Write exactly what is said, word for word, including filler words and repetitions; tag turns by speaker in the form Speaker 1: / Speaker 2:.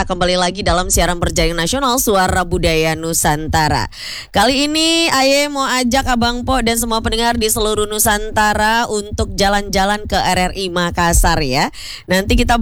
Speaker 1: kembali lagi dalam siaran berjaring nasional Suara Budaya Nusantara. Kali ini Aye mau ajak Abang Po dan semua pendengar di seluruh Nusantara untuk jalan-jalan ke R R I Makassar ya. Nanti kita